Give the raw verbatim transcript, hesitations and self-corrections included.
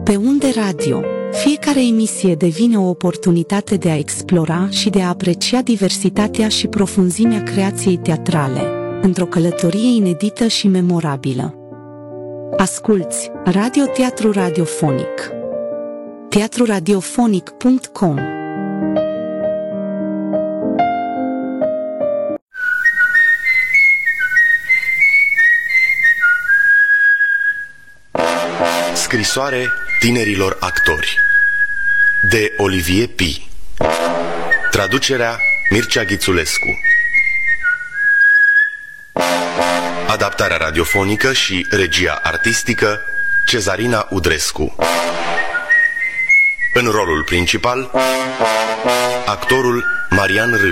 Pe Unde Radio, fiecare emisie devine o oportunitate de a explora și de a aprecia diversitatea și profunzimea creației teatrale, într-o călătorie inedită și memorabilă. Asculți Radio Teatru Radiofonic. teatru radiofonic punct com. Scrisoare tinerilor actori de Olivier Pi. Traducerea Mircea Ghițulescu. Adaptarea radiofonică și regia artistică Cezarina Udrescu. În rolul principal, actorul Marian Râ.